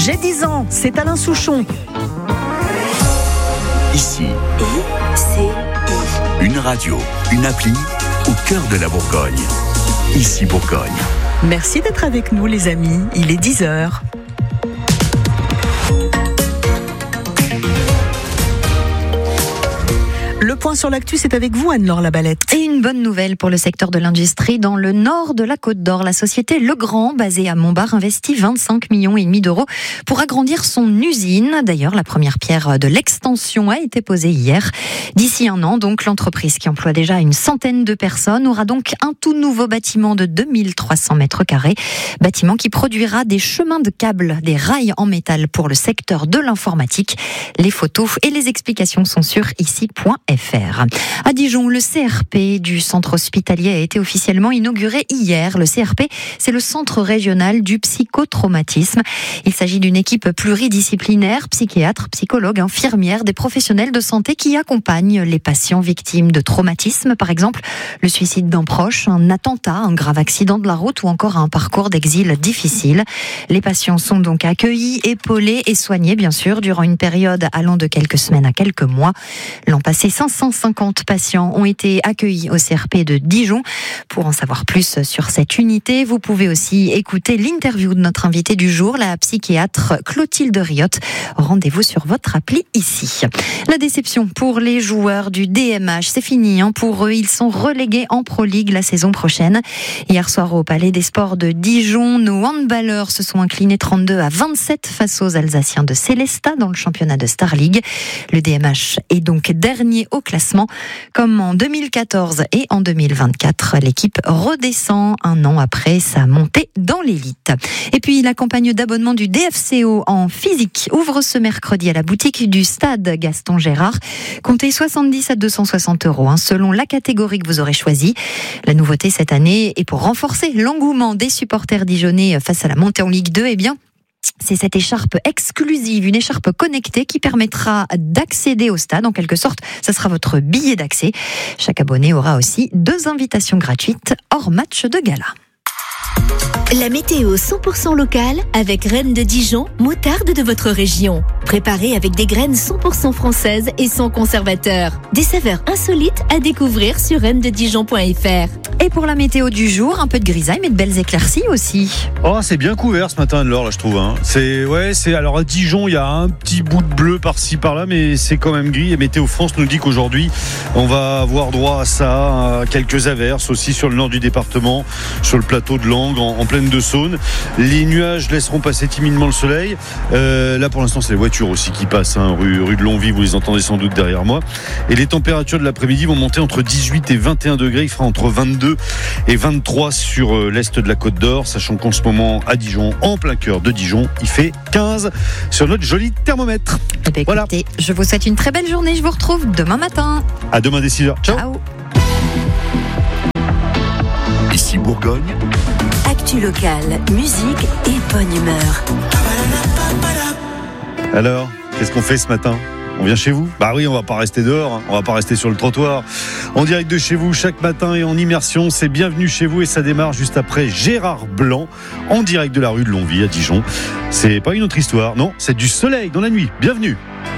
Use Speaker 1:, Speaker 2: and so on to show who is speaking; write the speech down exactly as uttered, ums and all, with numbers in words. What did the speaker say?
Speaker 1: J'ai dix ans, c'est Alain Souchon.
Speaker 2: Ici,
Speaker 3: I C I.
Speaker 2: une radio, une appli au cœur de la Bourgogne. Ici Bourgogne.
Speaker 1: Merci d'être avec nous les amis, il est dix heures. Le point sur l'actu, c'est avec vous, Anne-Laure Labalette.
Speaker 4: Et une bonne nouvelle pour le secteur de l'industrie. Dans le nord de la Côte d'Or, la société Legrand, basée à Montbard, investit vingt-cinq millions et demi d'euros pour agrandir son usine. D'ailleurs, la première pierre de l'extension a été posée hier. D'ici un an, donc, l'entreprise qui emploie déjà une centaine de personnes aura donc un tout nouveau bâtiment de deux mille trois cents mètres carrés. Bâtiment qui produira des chemins de câbles, des rails en métal pour le secteur de l'informatique. Les photos et les explications sont sur ici point f r. À Dijon, le C R P du centre hospitalier a été officiellement inauguré hier. Le C R P, c'est le centre régional du psychotraumatisme. Il s'agit d'une équipe pluridisciplinaire, psychiatres, psychologues, infirmières, des professionnels de santé qui accompagnent les patients victimes de traumatisme, par exemple le suicide d'un proche, un attentat, un grave accident de la route ou encore un parcours d'exil difficile. Les patients sont donc accueillis, épaulés et soignés, bien sûr, durant une période allant de quelques semaines à quelques mois. L'an passé, cinq cent cinquante patients ont été accueillis au C R P de Dijon. Pour en savoir plus sur cette unité, vous pouvez aussi écouter l'interview de notre invitée du jour, la psychiatre Clotilde Riotte. Rendez-vous sur votre appli ici. La déception pour les joueurs du D M H, c'est fini hein, pour eux. Ils sont relégués en Pro League la saison prochaine. Hier soir au Palais des Sports de Dijon, nos handballeurs se sont inclinés trente-deux à vingt-sept face aux Alsaciens de Célestat dans le championnat de Star League. Le D M H est donc dernier au classement. Comme en deux mille quatorze et en deux mille vingt-quatre, l'équipe redescend un an après sa montée dans l'élite. Et puis la campagne d'abonnement du D F C O en physique ouvre ce mercredi à la boutique du stade Gaston Gérard. Comptez soixante-dix à deux cent soixante euros hein, selon la catégorie que vous aurez choisie. La nouveauté cette année est pour renforcer l'engouement des supporters dijonnais face à la montée en Ligue deux, eh bien c'est cette écharpe exclusive, une écharpe connectée qui permettra d'accéder au stade. En quelque sorte, ça sera votre billet d'accès. Chaque abonné aura aussi deux invitations gratuites hors match de gala.
Speaker 3: La météo cent pour cent locale avec Reine de Dijon, moutarde de votre région. Préparée avec des graines cent pour cent françaises et sans conservateur. Des saveurs insolites à découvrir sur reine de dijon point f r.
Speaker 4: Et pour la météo du jour, un peu de grisaille mais de belles éclaircies aussi.
Speaker 5: Oh, c'est bien couvert ce matin, Anne-Laure, là, je trouve. Hein. C'est, ouais, c'est, alors à Dijon, il y a un petit bout de bleu par-ci par-là, mais c'est quand même gris. Et Météo France nous dit qu'aujourd'hui, on va avoir droit à ça, à quelques averses aussi sur le nord du département, sur le plateau de Langres, en, en pleine de Saône. Les nuages laisseront passer timidement le soleil. Euh, là, pour l'instant, c'est les voitures aussi qui passent, hein, rue, rue de Longwy, vous les entendez sans doute derrière moi. Et les températures de l'après-midi vont monter entre dix-huit et vingt et un degrés. Il fera entre vingt-deux et vingt-trois sur l'est de la Côte d'Or, sachant qu'en ce moment, à Dijon, en plein cœur de Dijon, il fait quinze sur notre joli thermomètre.
Speaker 4: Eh bien,
Speaker 5: voilà.
Speaker 4: Écoutez, je vous souhaite une très belle journée. Je vous retrouve demain matin.
Speaker 5: À demain dès six heures. Ciao.
Speaker 4: Ciao.
Speaker 2: Ici Bourgogne.
Speaker 3: Actu locale, musique et bonne humeur.
Speaker 5: Alors, qu'est-ce qu'on fait ce matin ? On vient chez vous ? Bah oui, on va pas rester dehors, hein. On va pas rester sur le trottoir. En direct de chez vous, chaque matin et en immersion, c'est Bienvenue chez vous et ça démarre juste après Gérard Blanc, en direct de la rue de Longwy à Dijon. C'est pas une autre histoire, non, c'est du soleil dans la nuit. Bienvenue.